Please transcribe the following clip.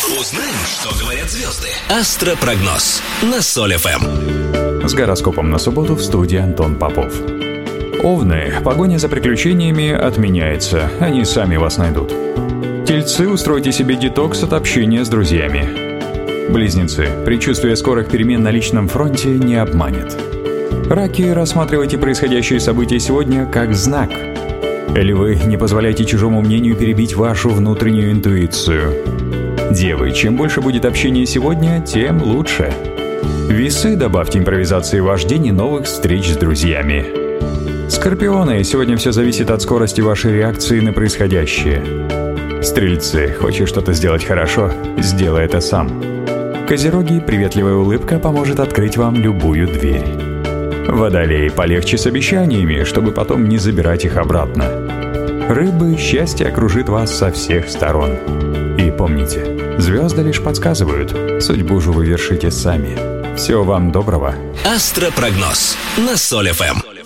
Узнаем, что говорят звезды. Астропрогноз на Соль ФМ. С гороскопом на субботу в студии Антон Попов. Овны, погоня за приключениями отменяется, они сами вас найдут. Тельцы, устройте себе детокс от общения с друзьями. Близнецы, предчувствие скорых перемен на личном фронте не обманет. Раки, рассматривайте происходящие события сегодня как знак. Львы, не позволяйте чужому мнению перебить вашу внутреннюю интуицию. Девы, чем больше будет общения сегодня, тем лучше. Весы, добавьте импровизации в ваш день и новых встреч с друзьями. Скорпионы, сегодня все зависит от скорости вашей реакции на происходящее. Стрельцы, хочешь что-то сделать хорошо, сделай это сам. Козероги, приветливая улыбка поможет открыть вам любую дверь. Водолеи, полегче с обещаниями, чтобы потом не забирать их обратно. Рыбы, счастье окружит вас со всех сторон. И помните, звезды лишь подсказывают, судьбу же вы вершите сами. Всего вам доброго. Астропрогноз на Соль ФМ.